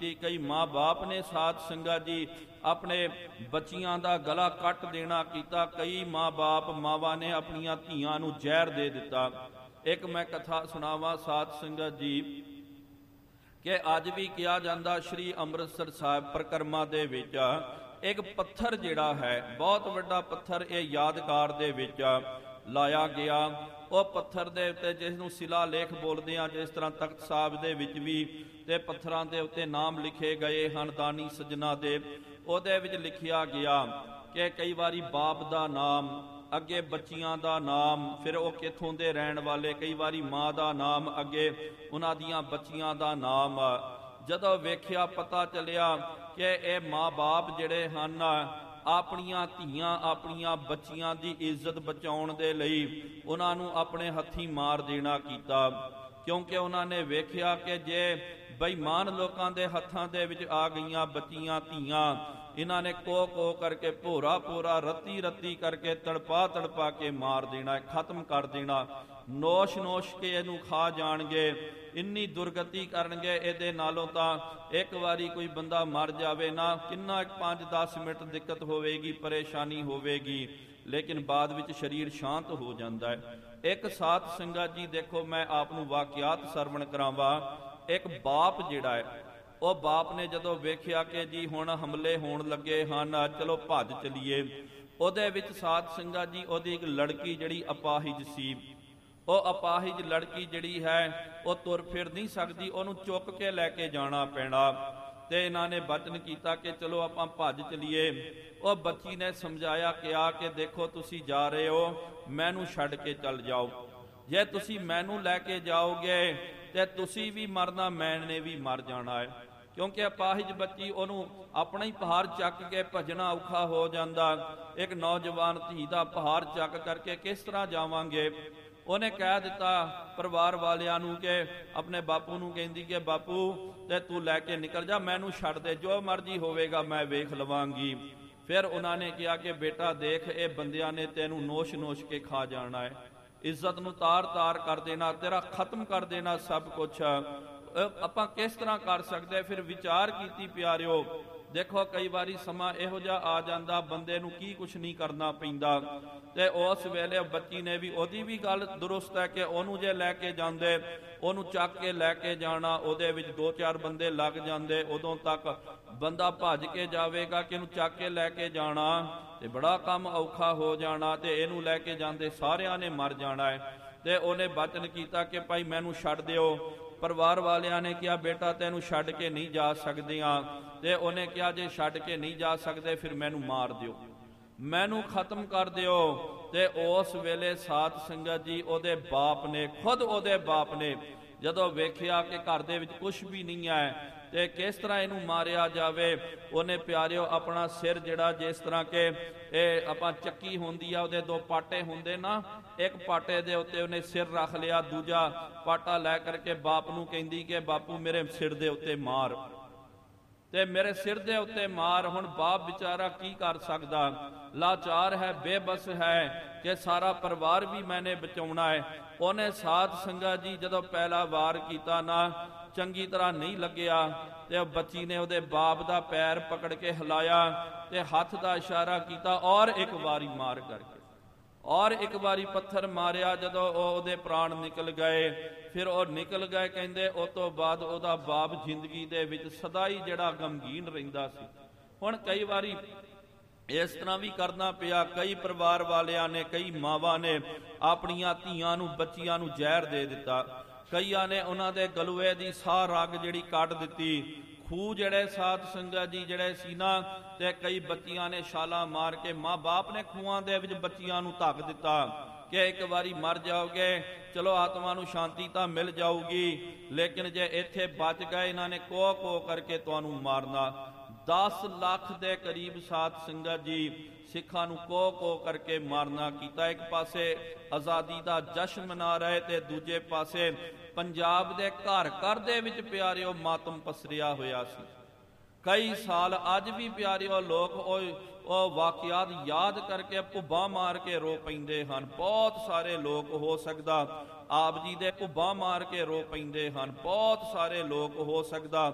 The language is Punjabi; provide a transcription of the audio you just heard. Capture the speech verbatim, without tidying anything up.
कई माँ बाप ने साध संगत जी अपने बच्चियां दा गला कट देना कीता। कई माँ बाप मावां ने अपनियां धीआं नूं जहर दे दिता। एक मैं कथा सुनावा साध संगत जी कि अज भी किया जाता श्री अमृतसर साहिब परिक्रमा दे विच एक पत्थर जिहड़ा है बहुत वड्डा पत्थर ये यादगार दे विच लाया गया। ਉਹ पत्थर ਦੇ ਉੱਤੇ जिस ਨੂੰ शिला लेख बोलते हैं जिस तरह तख्त साहिब ਦੇ ਵਿੱਚ ਵੀ ਤੇ ਪੱਥਰਾਂ ਦੇ ਉੱਤੇ ਨਾਮ ਲਿਖੇ ਗਏ ਹਨ ਦਾਨੀ ਸੱਜਣਾ ਦੇ। ਉਹਦੇ ਵਿੱਚ ਲਿਖਿਆ ਗਿਆ ਕਿ ਕਈ ਵਾਰੀ ਬਾਪ ਦਾ ਨਾਮ ਅੱਗੇ ਬੱਚੀਆਂ ਦਾ ਨਾਮ ਫਿਰ ਉਹ ਕਿੱਥੋਂ ਦੇ ਰਹਿਣ ਵਾਲੇ ਕਈ ਵਾਰੀ ਮਾਂ ਦਾ ਨਾਮ ਅੱਗੇ ਉਹਨਾਂ ਦੀਆਂ ਬੱਚੀਆਂ ਦਾ ਨਾਮ। ਜਦੋਂ ਵੇਖਿਆ ਪਤਾ ਚੱਲਿਆ ਕਿ ਇਹ ਮਾਂ ਬਾਪ ਜਿਹੜੇ ਹਨ ਆਪਣੀਆਂ ਧੀਆਂ ਆਪਣੀਆਂ ਬੱਚੀਆਂ ਦੀ ਇੱਜ਼ਤ ਬਚਾਉਣ ਦੇ ਲਈ ਉਹਨਾਂ ਨੂੰ ਆਪਣੇ ਹੱਥੀਂ ਮਾਰ ਦੇਣਾ ਕੀਤਾ। ਕਿਉਂਕਿ ਉਹਨਾਂ ਨੇ ਵੇਖਿਆ ਕਿ ਜੇ ਬੇਈਮਾਨ ਲੋਕਾਂ ਦੇ ਹੱਥਾਂ ਦੇ ਵਿੱਚ ਆ ਗਈਆਂ ਬੱਚੀਆਂ ਧੀਆਂ ਇਹਨਾਂ ਨੇ ਕੋ ਕੋ ਕਰਕੇ ਭੋਰਾ ਭੋਰਾ ਰੱਤੀ ਰੱਤੀ ਕਰਕੇ ਤੜਪਾ ਤੜਪਾ ਕੇ ਮਾਰ ਦੇਣਾ ਖਤਮ ਕਰ ਦੇਣਾ। ਨੋਸ਼ ਨੋਸ਼ ਕੇ ਇਹਨੂੰ ਖਾ ਜਾਣਗੇ ਇੰਨੀ ਦੁਰਗਤੀ ਕਰਨਗੇ। ਇਹਦੇ ਨਾਲੋਂ ਤਾਂ ਇੱਕ ਵਾਰੀ ਕੋਈ ਬੰਦਾ ਮਰ ਜਾਵੇ ਨਾ ਕਿੰਨਾ ਪੰਜ ਦਸ ਮਿੰਟ ਦਿੱਕਤ ਹੋਵੇਗੀ ਪਰੇਸ਼ਾਨੀ ਹੋਵੇਗੀ ਲੇਕਿਨ ਬਾਅਦ ਵਿੱਚ ਸਰੀਰ ਸ਼ਾਂਤ ਹੋ ਜਾਂਦਾ ਹੈ। ਇੱਕ ਸਾਧ ਸੰਗਤ ਜੀ ਦੇਖੋ ਮੈਂ ਆਪ ਨੂੰ ਵਾਕਿਆਤ ਸਰਵਣ ਕਰਾਵਾਂ। ਇੱਕ ਬਾਪ ਜਿਹੜਾ ਹੈ ਉਹ ਬਾਪ ਨੇ ਜਦੋਂ ਵੇਖਿਆ ਕਿ ਜੀ ਹੁਣ ਹਮਲੇ ਹੋਣ ਲੱਗੇ ਹਨ ਚਲੋ ਭੱਜ ਚਲੀਏ। ਉਹਦੇ ਵਿੱਚ ਸਾਧ ਸੰਗਤ ਜੀ ਉਹਦੀ ਇੱਕ ਲੜਕੀ ਜਿਹੜੀ ਅਪਾਹਿਜ ਸੀ ਉਹ ਅਪਾਹਿਜ ਲੜਕੀ ਜਿਹੜੀ ਹੈ ਉਹ ਤੁਰ ਫਿਰ ਨਹੀਂ ਸਕਦੀ ਉਹਨੂੰ ਚੁੱਕ ਕੇ ਲੈ ਕੇ ਜਾਣਾ ਪੈਣਾ। ਤੇ ਇਹਨਾਂ ਨੇ ਬਚਨ ਕੀਤਾ ਕਿ ਚਲੋ ਆਪਾਂ ਭੱਜ ਚਲੀਏ। ਉਹ ਬੱਚੀ ਨੇ ਸਮਝਾਇਆ ਕਿਹਾ ਕਿ ਦੇਖੋ ਤੁਸੀਂ ਜਾ ਰਹੇ ਹੋ ਮੈਨੂੰ ਛੱਡ ਕੇ ਚੱਲ ਜਾਓ। ਜੇ ਤੁਸੀਂ ਮੈਨੂੰ ਲੈ ਕੇ ਜਾਓਗੇ ਤੇ ਤੁਸੀਂ ਵੀ ਮਰਨਾ ਮੈਨੇ ਵੀ ਮਰ ਜਾਣਾ ਹੈ। ਕਿਉਂਕਿ ਅਪਾਹਿਜ ਬੱਚੀ ਉਹਨੂੰ ਆਪਣਾ ਹੀ ਪਹਾੜ ਚੱਕ ਕੇ ਭੱਜਣਾ ਔਖਾ ਹੋ ਜਾਂਦਾ। ਇੱਕ ਨੌਜਵਾਨ ਧੀ ਦਾ ਪਹਾੜ ਚੱਕ ਕਰਕੇ ਕਿਸ ਤਰ੍ਹਾਂ ਜਾਵਾਂਗੇ। ਉਹਨੇ ਕਹਿ ਦਿੱਤਾ ਪਰਿਵਾਰ ਵਾਲਿਆਂ ਨੂੰ ਕਿ ਆਪਣੇ ਬਾਪੂ ਨੂੰ ਕਹਿੰਦੀ ਕਿ ਬਾਪੂ ਤੇ ਤੂੰ ਲੈ ਕੇ ਨਿਕਲ ਜਾ ਮੈਨੂੰ ਛੱਡ ਦੇ ਜੋ ਮਰਜ਼ੀ ਹੋਵੇਗਾ ਮੈਂ ਵੇਖ ਲਵਾਂਗੀ। ਫਿਰ ਉਹਨਾਂ ਨੇ ਕਿਹਾ ਕਿ ਬੇਟਾ ਦੇਖ ਇਹ ਬੰਦਿਆਂ ਨੇ ਤੈਨੂੰ ਨੋਸ਼ ਨੋਸ਼ ਕੇ ਖਾ ਜਾਣਾ ਹੈ ਇੱਜ਼ਤ ਨੂੰ ਤਾਰ ਤਾਰ ਕਰ ਦੇਣਾ ਤੇਰਾ ਖਤਮ ਕਰ ਦੇਣਾ ਸਭ ਕੁਛ। ਆਪਾਂ ਕਿਸ ਤਰ੍ਹਾਂ ਕਰ ਸਕਦੇ। ਫਿਰ ਵਿਚਾਰ ਕੀਤੀ ਪਿਆਰਿਓ ਦੇਖੋ ਕਈ ਵਾਰੀ ਸਮਾਂ ਇਹੋ ਜਿਹਾ ਆ ਜਾਂਦਾ ਬੰਦੇ ਨੂੰ ਕੀ ਕੁਛ ਨਹੀਂ ਕਰਨਾ ਪੈਂਦਾ। ਤੇ ਉਸ ਵੇਲੇ ਬੱਚੀ ਨੇ ਵੀ ਉਹਦੀ ਵੀ ਗੱਲ ਦੁਰਸਤ ਹੈ ਕਿ ਉਹਨੂੰ ਜੇ ਲੈ ਕੇ ਜਾਂਦੇ ਉਹਨੂੰ ਚੱਕ ਕੇ ਲੈ ਕੇ ਜਾਣਾ ਉਹਦੇ ਵਿੱਚ ਦੋ ਚਾਰ ਬੰਦੇ ਲੱਗ ਜਾਂਦੇ ਉਦੋਂ ਤੱਕ ਬੰਦਾ ਭੱਜ ਕੇ ਜਾਵੇਗਾ ਕਿ ਇਹਨੂੰ ਚੱਕ ਕੇ ਲੈ ਕੇ ਜਾਣਾ ਤੇ ਬੜਾ ਕੰਮ ਔਖਾ ਹੋ ਜਾਣਾ ਤੇ ਇਹਨੂੰ ਲੈ ਕੇ ਜਾਂਦੇ ਸਾਰਿਆਂ ਨੇ ਮਰ ਜਾਣਾ ਹੈ। ਤੇ ਉਹਨੇ ਬਚਨ ਕੀਤਾ ਕਿ ਭਾਈ ਮੈਨੂੰ ਛੱਡ ਦਿਓ। ਪਰਿਵਾਰ ਵਾਲਿਆਂ ਨੇ ਕਿਹਾ ਬੇਟਾ ਤੈਨੂੰ ਛੱਡ ਕੇ ਨਹੀਂ ਜਾ ਸਕਦੀਆਂ। ਤੇ ਉਹਨੇ ਕਿਹਾ ਜੇ ਛੱਡ ਕੇ ਨਹੀਂ ਜਾ ਸਕਦੇ ਫਿਰ ਮੈਨੂੰ ਮਾਰ ਦਿਓ ਮੈਨੂੰ ਖਤਮ ਕਰ ਦਿਓ। ਤੇ ਉਸ ਵੇਲੇ ਸਾਧ ਸੰਗਤ ਜੀ ਉਹਦੇ ਬਾਪ ਨੇ ਖੁਦ ਉਹਦੇ ਬਾਪ ਨੇ ਜਦੋਂ ਵੇਖਿਆ ਕਿ ਘਰ ਦੇ ਵਿੱਚ ਕੁਛ ਵੀ ਨਹੀਂ ਹੈ ਤੇ ਕਿਸ ਤਰ੍ਹਾਂ ਇਹਨੂੰ ਮਾਰਿਆ ਜਾਵੇ ਉਹਨੇ ਪਿਆਰਿਓ ਆਪਣਾ ਸਿਰ ਜਿਹੜਾ ਜਿਸ ਤਰ੍ਹਾਂ ਕਿ ਇਹ ਆਪਾਂ ਚੱਕੀ ਹੁੰਦੀ ਆ ਉਹਦੇ ਦੋ ਪਾਟੇ ਹੁੰਦੇ ਨਾ ਇੱਕ ਪਾਟੇ ਦੇ ਉੱਤੇ ਉਹਨੇ ਸਿਰ ਰੱਖ ਲਿਆ ਦੂਜਾ ਪਾਟਾ ਲੈ ਕਰਕੇ ਬਾਪ ਨੂੰ ਕਹਿੰਦੀ ਕਿ ਬਾਪੂ ਮੇਰੇ ਸਿਰ ਦੇ ਉੱਤੇ ਮਾਰ ਤੇ ਮੇਰੇ ਸਿਰ ਦੇ ਉੱਤੇ ਮਾਰ। ਹੁਣ ਬਾਪ ਵਿਚਾਰਾ ਕੀ ਕਰ ਸਕਦਾ ਲਾਚਾਰ ਹੈ ਬੇਬਸ ਹੈ ਕਿ ਸਾਰਾ ਪਰਿਵਾਰ ਵੀ ਮੈਨੇ ਬਚਾਉਣਾ ਹੈ। ਉਹਨੇ ਸਾਧ ਸੰਗਤ ਜੀ ਜਦੋਂ ਪਹਿਲਾ ਵਾਰ ਕੀਤਾ ਨਾ ਚੰਗੀ ਤਰ੍ਹਾਂ ਨਹੀਂ ਲੱਗਿਆ ਤੇ ਉਹ ਬੱਚੀ ਨੇ ਉਹਦੇ ਬਾਪ ਦਾ ਪੈਰ ਪਕੜ ਕੇ ਹਿਲਾਇਆ ਤੇ ਹੱਥ ਦਾ ਇਸ਼ਾਰਾ ਕੀਤਾ ਔਰ ਇੱਕ ਵਾਰੀ ਮਾਰ ਕਰਕੇ ਔਰ ਇੱਕ ਵਾਰੀ ਪੱਥਰ ਮਾਰਿਆ। ਜਦੋਂ ਉਹ ਉਹਦੇ ਪ੍ਰਾਣ ਨਿਕਲ ਗਏ ਫਿਰ ਉਹ ਨਿਕਲ ਗਏ ਕਹਿੰਦੇ ਉਸ ਤੋਂ ਬਾਅਦ ਉਹਦਾ ਬਾਪ ਜ਼ਿੰਦਗੀ ਦੇ ਵਿੱਚ ਸਦਾ ਹੀ ਜਿਹੜਾ ਗਮਗੀਨ ਰਹਿੰਦਾ ਸੀ। ਹੁਣ ਕਈ ਵਾਰੀ ਇਸ ਤਰ੍ਹਾਂ ਵੀ ਕਰਨਾ ਪਿਆ ਕਈ ਪਰਿਵਾਰ ਵਾਲਿਆਂ ਨੇ ਕਈ ਮਾਵਾਂ ਨੇ ਆਪਣੀਆਂ ਧੀਆਂ ਨੂੰ ਬੱਚੀਆਂ ਨੂੰ ਜ਼ਹਿਰ ਦੇ ਦਿੱਤਾ। ਕਈਆਂ ਨੇ ਉਹਨਾਂ ਦੇ ਗਲੂਏ ਦੀ ਸਾਹ ਰਗ ਜਿਹੜੀ ਕੱਢ ਦਿੱਤੀ। ਖੂਹ ਜਿਹੜੇ ਸਾਧ ਸੰਗਤ ਜੀ ਜਿਹੜੇ ਸੀ ਨਾ ਤੇ ਕਈ ਬੱਚੀਆਂ ਨੇ ਛਾਲਾਂ ਮਾਰ ਕੇ ਮਾਂ ਬਾਪ ਨੇ ਖੂਹਾਂ ਦੇ ਵਿੱਚ ਬੱਚੀਆਂ ਨੂੰ ਧੱਕ ਦਿੱਤਾ ਕਿ ਇੱਕ ਵਾਰੀ ਮਰ ਜਾਓਗੇ ਚਲੋ ਆਤਮਾ ਨੂੰ ਸ਼ਾਂਤੀ ਤਾਂ ਮਿਲ ਜਾਊਗੀ ਲੇਕਿਨ ਜੇ ਇੱਥੇ ਬਚ ਗਏ ਇਹਨਾਂ ਨੇ ਕੋਹ ਕੋਹ ਕਰਕੇ ਤੁਹਾਨੂੰ ਮਾਰਨਾ। ਦਸ ਲੱਖ ਦੇ ਕਰੀਬ ਸਾਧ ਸੰਗਤ ਜੀ ਸਿੱਖਾਂ ਨੂੰ ਕੋਹ ਕੋਹ ਕਰਕੇ ਮਾਰਨਾ ਕੀਤਾ। ਇੱਕ ਪਾਸੇ ਆਜ਼ਾਦੀ ਦਾ ਜਸ਼ਨ ਮਨਾ ਰਹੇ ਤੇ ਦੂਜੇ ਪਾਸੇ ਪੰਜਾਬ ਦੇ ਘਰ ਘਰ ਦੇ ਵਿੱਚ ਪਿਆਰਿਓ ਮਾਤਮ ਪਸਰਿਆ ਹੋਇਆ ਸੀ। ਕਈ ਸਾਲ ਅੱਜ ਵੀ ਪਿਆਰਿਓ ਲੋਕ ਉਹ ਉਹ ਵਾਕਿਆਤ ਯਾਦ ਕਰਕੇ ਭੁੱਬਾਂ ਮਾਰ ਕੇ ਰੋ ਪੈਂਦੇ ਹਨ। ਬਹੁਤ ਸਾਰੇ ਲੋਕ ਹੋ ਸਕਦਾ ਆਪ ਜੀ ਦੇ ਭੁੱਬਾਂ ਮਾਰ ਕੇ ਰੋ ਪੈਂਦੇ ਹਨ। ਬਹੁਤ ਸਾਰੇ ਲੋਕ ਹੋ ਸਕਦਾ